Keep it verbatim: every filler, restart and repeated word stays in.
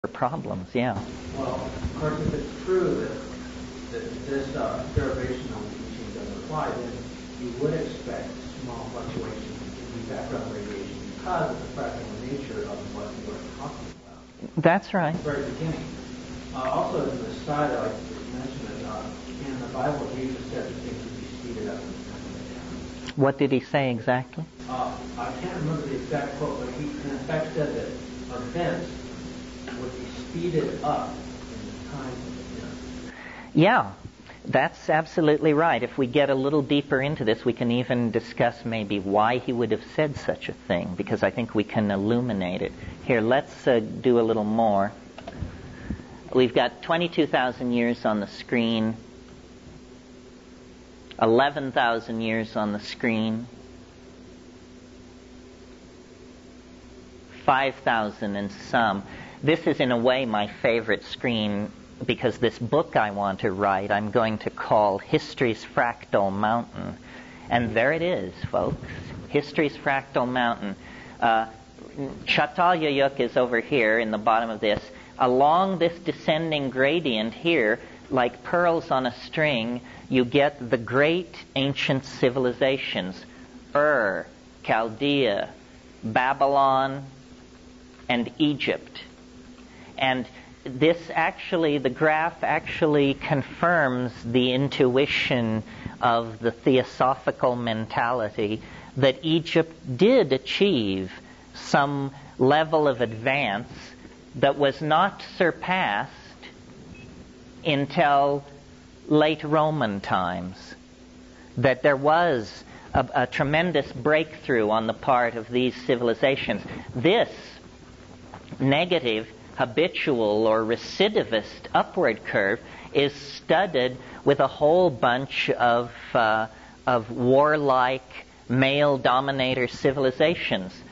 problems, yeah. Well, of course, if it's true that, that this uh, derivational teaching doesn't apply, then you would expect small fluctuations in the background radiation because of the fractal nature of what you are talking about. That's right. At the very beginning. Uh, also, in the side, I like to mention that uh, in the Bible, Jesus said that things would be speeded up and coming down. What did he say exactly? Uh, I can't remember the exact quote, but he in effect said that events would be speeded up in the time of the event. Yeah, that's absolutely right. If we get a little deeper into this, we can even discuss maybe why he would have said such a thing, because I think we can illuminate it. Here, let's uh, do a little more. We've got twenty-two thousand years on the screen, eleven thousand years on the screen, five thousand and some. This is in a way my favorite screen because this book I want to write I'm going to call History's Fractal Mountain. And there it is, folks. History's Fractal Mountain. Uh, Çatalhöyük is over here in the bottom of this. Along this descending gradient here, like pearls on a string, you get the great ancient civilizations. Ur, Chaldea, Babylon, and Egypt. And this actually, the graph actually confirms the intuition of the theosophical mentality that Egypt did achieve some level of advance that was not surpassed until late Roman times. That there was a, a tremendous breakthrough on the part of these civilizations. This negative, habitual, or recidivist upward curve is studded with a whole bunch of uh, of warlike male dominator civilizations.